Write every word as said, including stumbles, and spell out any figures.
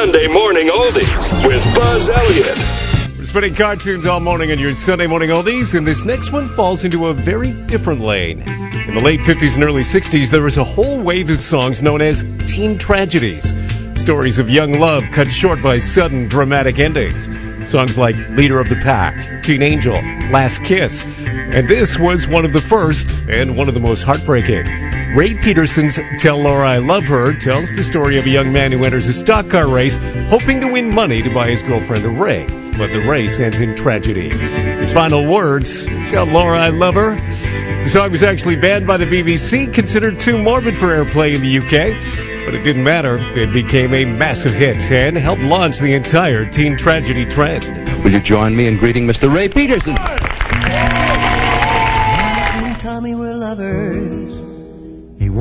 Sunday Morning Oldies with Buzz Elliott. We're spinning cartoons all morning on your Sunday Morning Oldies, and this next one falls into a very different lane. In the late fifties and early sixties, there was a whole wave of songs known as teen tragedies. Stories of young love cut short by sudden dramatic endings. Songs like Leader of the Pack, Teen Angel, Last Kiss. And this was one of the first and one of the most heartbreaking. Ray Peterson's Tell Laura I Love Her tells the story of a young man who enters a stock car race hoping to win money to buy his girlfriend a ring. But the race ends in tragedy. His final words, Tell Laura I Love Her. The song was actually banned by the B B C, considered too morbid for airplay in the U K. But it didn't matter. It became a massive hit and helped launch the entire teen tragedy trend. Will you join me in greeting Mister Ray Peterson? Tommy were lovers.